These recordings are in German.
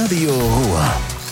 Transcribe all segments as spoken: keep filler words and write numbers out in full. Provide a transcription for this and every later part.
Radio Ruhr.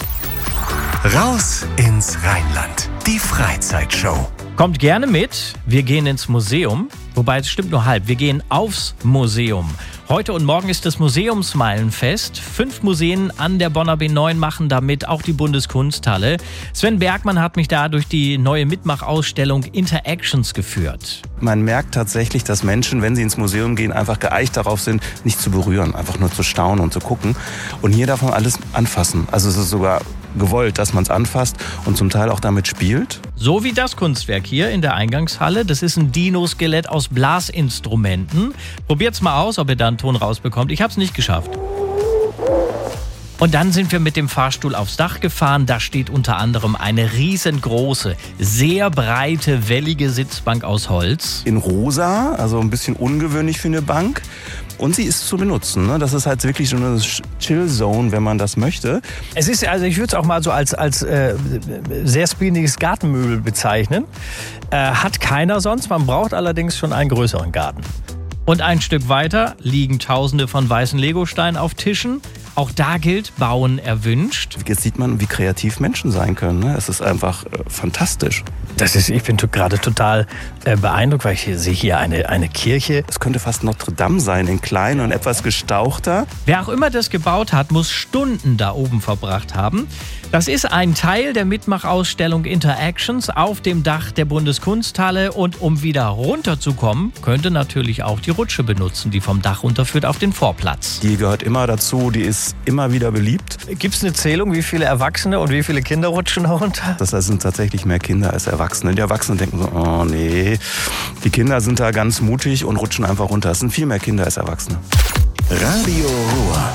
Raus ins Rheinland. Die Freizeitshow. Kommt gerne mit. Wir gehen ins Museum. Wobei, es stimmt nur halb. Wir gehen aufs Museum. Heute und morgen ist das Museumsmeilenfest. Fünf Museen an der Bonner B neun machen damit, auch die Bundeskunsthalle. Sven Bergmann hat mich da durch die neue Mitmachausstellung Interactions geführt. Man merkt tatsächlich, dass Menschen, wenn sie ins Museum gehen, einfach geeicht darauf sind, nicht zu berühren, einfach nur zu staunen und zu gucken. Und hier darf man alles anfassen. Also es ist sogar gewollt, dass man es anfasst und zum Teil auch damit spielt. So wie das Kunstwerk hier in der Eingangshalle. Das ist ein Dino-Skelett aus Blasinstrumenten. Probiert's mal aus, ob ihr da einen Ton rausbekommt. Ich habe es nicht geschafft. Und dann sind wir mit dem Fahrstuhl aufs Dach gefahren. Da steht unter anderem eine riesengroße, sehr breite, wellige Sitzbank aus Holz. In rosa, also ein bisschen ungewöhnlich für eine Bank. Und sie ist zu benutzen. Ne? Das ist halt wirklich so eine Chill-Zone, wenn man das möchte. Es ist, also ich würde es auch mal so als, als äh, sehr speediges Gartenmöbel bezeichnen. Äh, hat keiner sonst. Man braucht allerdings schon einen größeren Garten. Und ein Stück weiter liegen tausende von weißen Legosteinen auf Tischen. Auch da gilt, Bauen erwünscht. Jetzt sieht man, wie kreativ Menschen sein können. Ne? Es ist einfach äh, fantastisch. Das ist, ich bin gerade total äh, beeindruckt, weil ich hier, sehe hier eine, eine Kirche. Es könnte fast Notre Dame sein, in klein und etwas gestauchter. Wer auch immer das gebaut hat, muss Stunden da oben verbracht haben. Das ist ein Teil der Mitmachausstellung Interactions auf dem Dach der Bundeskunsthalle. Und um wieder runterzukommen, könnte natürlich auch die Rutsche benutzen, die vom Dach runterführt auf den Vorplatz. Die gehört immer dazu, die ist immer wieder beliebt. Gibt es eine Zählung, wie viele Erwachsene und wie viele Kinder rutschen da runter? Das sind tatsächlich mehr Kinder als Erwachsene. Die Erwachsenen denken so, oh nee. Die Kinder sind da ganz mutig und rutschen einfach runter. Es sind viel mehr Kinder als Erwachsene. Radio Ruhr.